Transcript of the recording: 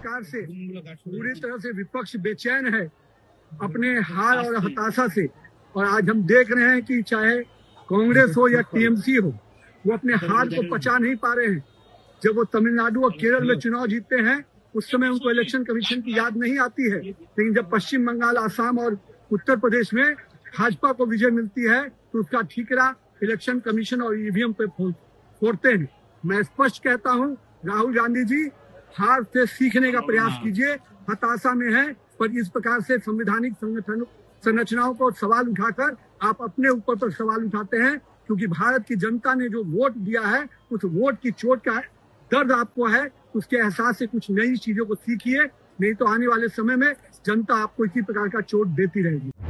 प्रकार से पूरी तरह से विपक्ष बेचैन है अपने हार और हताशा से। और आज हम देख रहे हैं कि चाहे कांग्रेस हो या टीएमसी हो, वो अपने हार को पचा नहीं पा रहे हैं। जब वो तमिलनाडु और केरल में चुनाव जीतते हैं उस समय उनको इलेक्शन कमीशन की याद नहीं आती है, लेकिन जब पश्चिम बंगाल, आसाम और उत्तर प्रदेश में भाजपा को विजय मिलती है तो उसका ठीकरा इलेक्शन कमीशन और ईवीएम पे फोड़ते हैं। मैं स्पष्ट कहता हूं, राहुल गांधी जी, हार से सीखने का प्रयास कीजिए। हताशा में है, पर इस प्रकार से संवैधानिक संरचनाओं को सवाल उठाकर आप अपने ऊपर पर सवाल उठाते हैं, क्योंकि भारत की जनता ने जो वोट दिया है उस वोट की चोट का दर्द आपको है। उसके एहसास से कुछ नई चीजों को सीखिए, नहीं तो आने वाले समय में जनता आपको इसी प्रकार का चोट देती रहेगी।